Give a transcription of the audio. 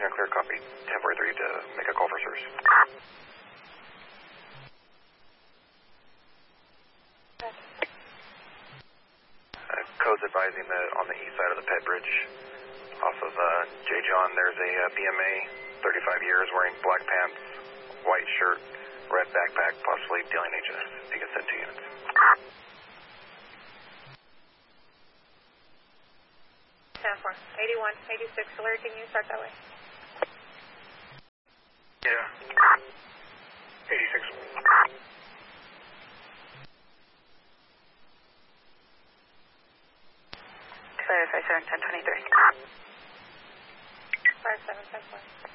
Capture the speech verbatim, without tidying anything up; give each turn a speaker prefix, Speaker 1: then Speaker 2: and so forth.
Speaker 1: here, clear copy. ten forty-three to make a call for service. Uh, code's advising that on the east side of the Pet Bridge, off of uh, J. John, there's a uh, B M A, thirty-five years, wearing black pants, white shirt, red backpack, possibly dealing H S. You can send two units.
Speaker 2: ten four, eighty-one, eighty-six, alert, can you start that way?
Speaker 1: Yeah. eighty-six.
Speaker 2: Clarify, sir, ten twenty-three.